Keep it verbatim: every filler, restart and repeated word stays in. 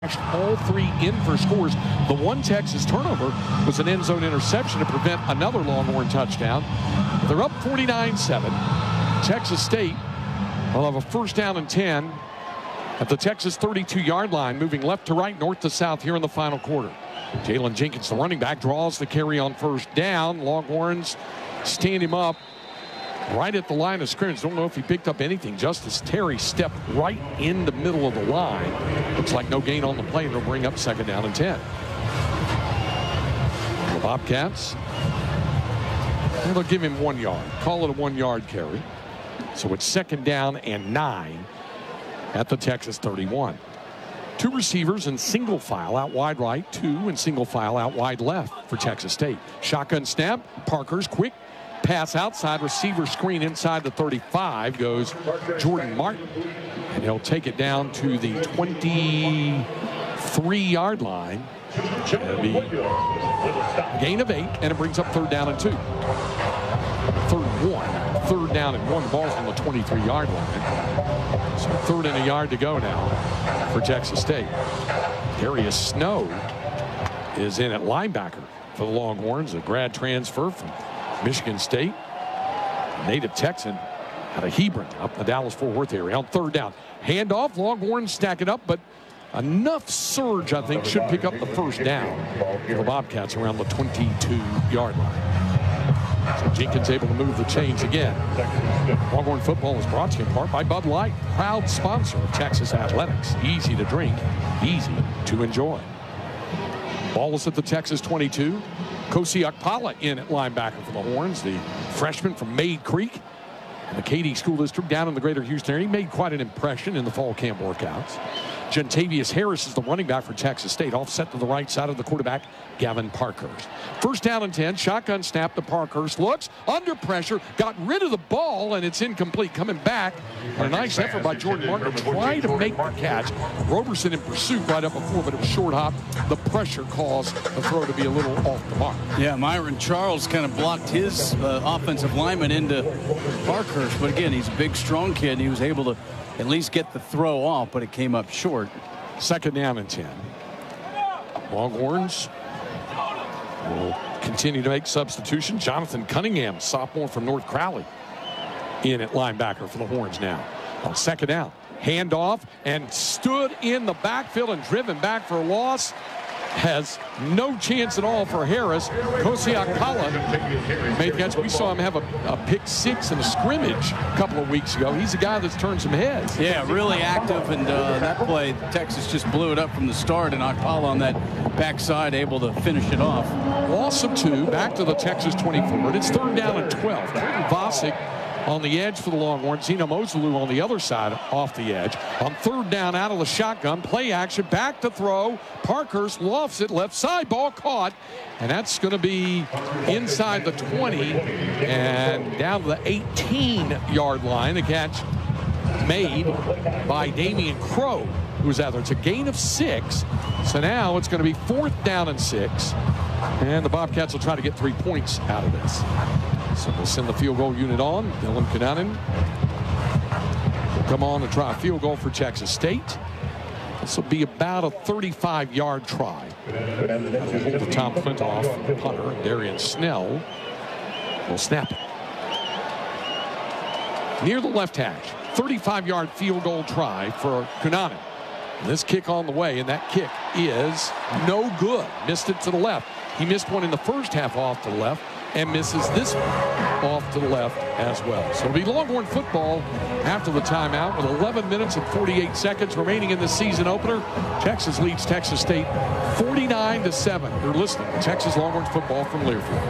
all three in for scores. The one Texas turnover was an end zone interception to prevent another Longhorn touchdown. They're up forty-nine seven. Texas State will have a first down and ten at the Texas thirty-two yard line, moving left to right, north to south here in the final quarter. Jalen Jenkins, the running back, draws the carry on first down. Longhorns stand him up right at the line of scrimmage. Don't know if he picked up anything. Justice Terry stepped right in the middle of the line. Looks like no gain on the play, and they'll bring up second down and ten. The Bobcats, well, they'll give him one yard. Call it a one-yard carry. So it's second down and nine at the Texas thirty-one. Two receivers in single file out wide right, two in single file out wide left for Texas State. Shotgun snap. Parker's quick pass outside, receiver screen inside the thirty-five goes Jordan Martin, and he'll take it down to the twenty-three yard line. It'll be a gain of eight, and it brings up third down and two. Third one, third down and one. Ball's on the twenty-three yard line. So third and a yard to go now for Texas State. Darius Snow is in at linebacker for the Longhorns, a grad transfer from Michigan State, native Texan out of Hebron up in the Dallas-Fort Worth area. On third down, handoff, Longhorns stack it up, but enough surge, I think, should pick up the first down for the Bobcats around the twenty-two yard line. So Jenkins able to move the chains again. Longhorn football is brought to you in part by Bud Light, proud sponsor of Texas athletics. Easy to drink, easy to enjoy. Ball is at the Texas twenty-two. Kosi Akpala in at linebacker for the Horns, the freshman from Mayde Creek in the Katy School District down in the greater Houston area. He made quite an impression in the fall camp workouts. Gentavious Harris is the running back for Texas State, offset to the right side of the quarterback, Gavin Parkhurst. First down and ten, shotgun snap to Parkhurst. Looks under pressure, got rid of the ball, and it's incomplete. Coming back, and a nice effort by Jordan Martin to try to make the catch. Roberson in pursuit right up before, but it was short hop. The pressure caused the throw to be a little off the mark. Yeah, Myron Charles kind of blocked his uh, offensive lineman into Parkhurst, but again, he's a big, strong kid, and he was able to at least get the throw off, but it came up short. Second down and ten. Longhorns will continue to make substitutions. Jonathan Cunningham, sophomore from North Crowley, in at linebacker for the Horns now. On second down, handoff, and stood in the backfield and driven back for a loss. Has no chance at all for Harris. Kosi Akpala made the catch. We saw him have a, a pick six in a scrimmage a couple of weeks ago. He's a guy that's turned some heads. Yeah, really active, and uh, that play, Texas just blew it up from the start, and Akpala on that backside able to finish it off. Loss of two, back to the Texas twenty-four, and it's third down and twelve. Colton Vosick on the edge for the Longhorns. Zeno Moselu on the other side off the edge. On third down, out of the shotgun, play action, back to throw. Parkhurst lofts it, left side, ball caught. And that's going to be inside the twenty and down to the eighteen yard line. The catch made by Damian Crow, who was out there. It's a gain of six. So now it's going to be fourth down and six. And the Bobcats will try to get three points out of this. So we'll send the field goal unit on. Dylan Cunanan will come on to try a field goal for Texas State. This will be about a thirty-five yard try. That'll hold the Tom Flintoff punter. Darian Snell will snap it. Near the left hash. thirty-five yard field goal try for Cunanan. This kick on the way, and that kick is no good. Missed it to the left. He missed one in the first half off to the left, and misses this one off to the left as well. So it'll be Longhorn football after the timeout with eleven minutes and forty-eight seconds remaining in the season opener. Texas leads Texas State forty-nine to seven. You're listening to Texas Longhorns football from Learfield.